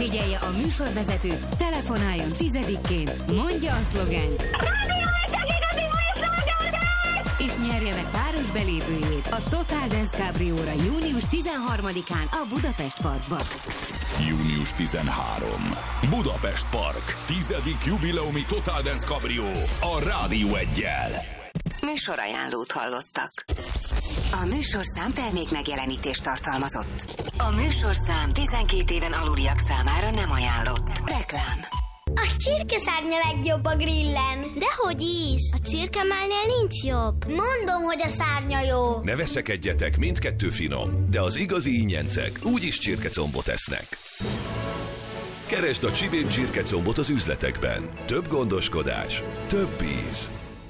Figyelje a műsorvezetőt, telefonáljon 10-ként, mondja a szlogent, és nyerje meg páros belépőjét a Total Dance Cabrióra június 13-án a Budapest Parkban. Június 13. Budapest Park. 10. jubileumi Total Dance Cabrió a Rádió 1-jel. Műsorajánlót hallottak. A műsorszám termék megjelenítést tartalmazott. A műsorszám 12 éven aluliak számára nem ajánlott. Reklám. A csirkeszárnya legjobb a grillen. Dehogy is, a csirkemálnél nincs jobb. Mondom, hogy a szárnya jó. Ne veszekedjetek, mindkettő finom, de az igazi ingyencek úgyis csirkecombot esznek. Keresd a Csibén csirkecombot az üzletekben. Több gondoskodás, több íz.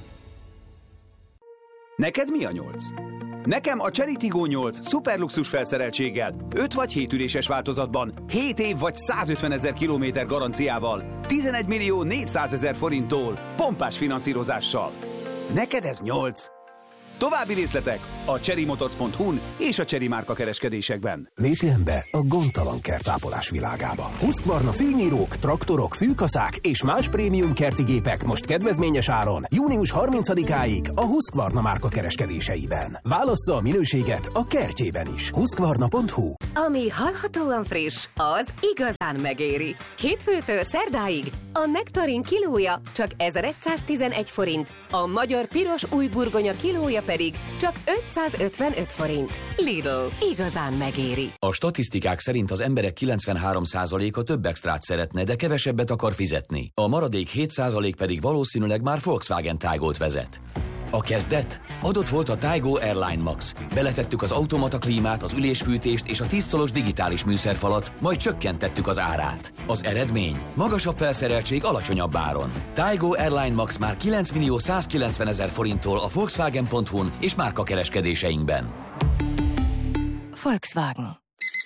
Neked mi a 8? Nekem a Chery Tiggo 8 szuperluxus felszereltséggel, 5 vagy 7 üléses változatban, 7 év vagy 150 000 kilométer garanciával, 11 millió 400 000 forinttól, pompás finanszírozással. Neked ez 8? További részletek a cherrymotors.hu-n és a Chery márka kereskedésekben. Lépjen be a gondtalan kertápolás világába. Husqvarna fűnyírók, traktorok, fűkaszák és más prémium kerti gépek most kedvezményes áron június 30-áig a Husqvarna márka kereskedéseiben. Válassza a minőséget a kertjében is. Husqvarna.hu. Ami hallhatóan friss, az igazán megéri. Hétfőtől szerdáig a nektarin kilója csak 1111 forint, a magyar piros új burgonya kilója pedig csak 555 forint. Lidl, igazán megéri. A statisztikák szerint az emberek 93%-a több extrát szeretne, de kevesebbet akar fizetni. A maradék 7% pedig valószínűleg már Volkswagen Taygot vezet. A kezdet? Adott volt a Taygo Airline Max. Beletettük az automata klímát, az ülésfűtést és a 10 szolos digitális műszerfalat, majd csökkentettük az árát. Az eredmény? Magasabb felszereltség alacsonyabb áron. Taygo Airline Max már 9 millió 190 000 forinttól a Volkswagen.hu-n és márka kereskedéseinkben. Volkswagen.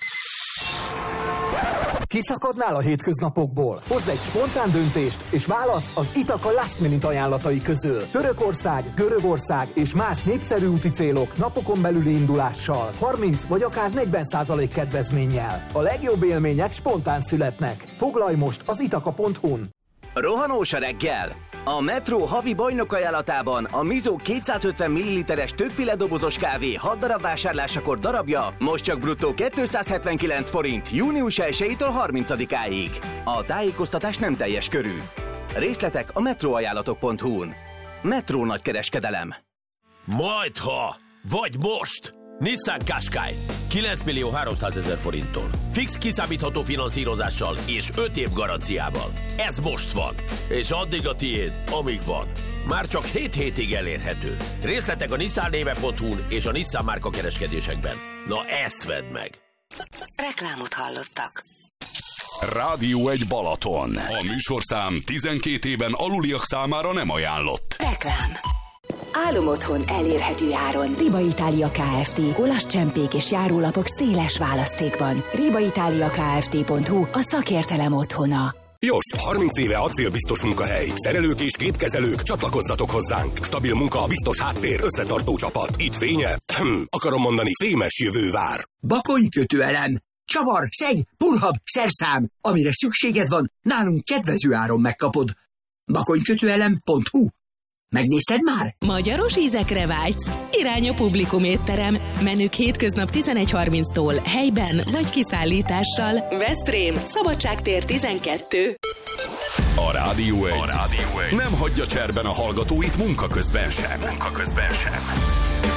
Kiszakadnál a hétköznapokból? Hozz egy spontán döntést, és válasz az Itaka Last Minute ajánlatai közül. Törökország, Görögország és más népszerű úti célok napokon belüli indulással, 30 vagy akár 40% kedvezménnyel. A legjobb élmények spontán születnek. Foglalj most az itaka.hu-n. Rohanós a reggel! A Metro havi bajnok ajánlatában a Mizo 250 ml-es többféle dobozos kávé 6 darab vásárlásakor darabja most csak bruttó 279 forint június 1-től 30-áig. A tájékoztatás nem teljes körű. Részletek a metroajánlatok.hu-n. Metro nagykereskedelem. Majdha! Vagy most! Nissan Qashqai 9 millió 300 000 forinttól. Fix kiszámítható finanszírozással és 5 év garanciával. Ez most van. És addig a tiéd, amíg van. Már csak 7 hétig elérhető. Részletek a nissannéve.hu-n és a Nissan márka kereskedésekben. Na ezt vedd meg! Reklámot hallottak. Rádió 1 Balaton. A műsorszám 12 éven aluliak számára nem ajánlott. Reklám. Álomotthon elérhető áron. Riba Itália Kft. Olasz csempék és járólapok széles választékban. ribaitaliakft.hu a szakértelem otthona. Jost, 30 éve acélbiztos munkahely. Szerelők és képkezelők, csatlakozzatok hozzánk. Stabil munka, biztos háttér, összetartó csapat. Itt fénye, akarom mondani, fémes jövő vár. Bakonykötőelem. Csavar, szeg, pulhab, szerszám. Amire szükséged van, nálunk kedvező áron megkapod. Bakonykötőelem.hu. Megnézted már? Magyaros ízekre vágysz? Irány a Publikum étterem. Menük hétköznap 11:30-tól helyben vagy kiszállítással. Veszprém, Szabadságtér 12. A Rádió 1 nem hagyja cserben a hallgatóit munka közben sem.